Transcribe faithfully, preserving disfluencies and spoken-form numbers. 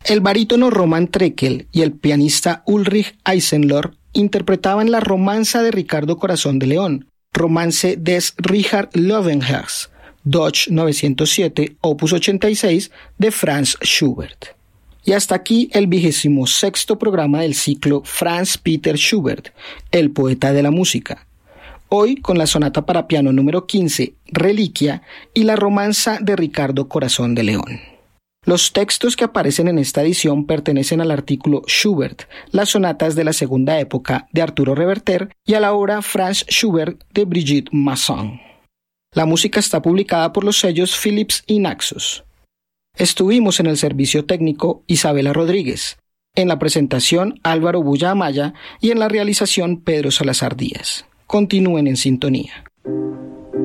El barítono Roman Treckel y el pianista Ulrich Eisenlohr interpretaban la romanza de Ricardo Corazón de León, Romance des Richard Löwenherz, Deutsch novecientos siete, opus ochenta y seis, de Franz Schubert. Y hasta aquí el vigésimo sexto programa del ciclo Franz Peter Schubert, el poeta de la música. Hoy con la sonata para piano número quince, Reliquia, y la romanza de Ricardo Corazón de León. Los textos que aparecen en esta edición pertenecen al artículo Schubert, las sonatas de la segunda época de Arturo Reverter y a la obra Franz Schubert de Brigitte Masson. La música está publicada por los sellos Philips y Naxos. Estuvimos en el servicio técnico Isabela Rodríguez, en la presentación Álvaro Bulla Amaya y en la realización Pedro Salazar Díaz. Continúen en sintonía.